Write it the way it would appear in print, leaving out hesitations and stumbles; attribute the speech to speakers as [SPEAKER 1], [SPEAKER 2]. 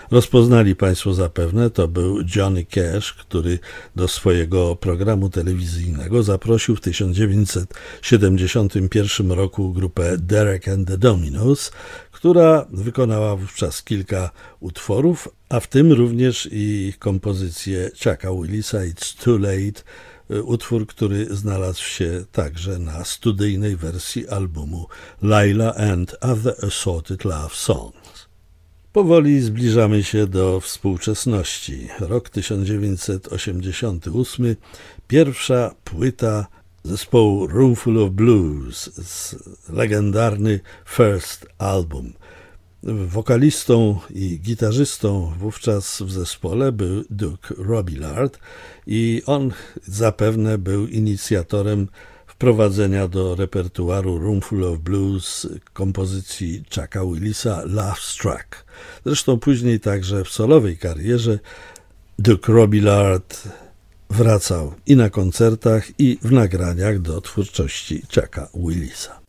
[SPEAKER 1] Rozpoznali Państwo zapewne, to był Johnny Cash, który do swojego programu telewizyjnego zaprosił w 1971 roku grupę Derek and the Dominos, która wykonała wówczas kilka utworów, a w tym również i kompozycję Chucka Willisa It's Too Late, utwór, który znalazł się także na studyjnej wersji albumu Laila and Other Assorted Love Songs. Powoli zbliżamy się do współczesności. Rok 1988, pierwsza płyta zespołu Roomful of Blues, legendarny First Album. Wokalistą i gitarzystą wówczas w zespole był Duke Robillard i on zapewne był inicjatorem wprowadzenia do repertuaru Roomful of Blues kompozycji Chucka Willisa Love Struck. Zresztą później także w solowej karierze Duke Robillard wracał i na koncertach, i w nagraniach do twórczości Chucka Willisa.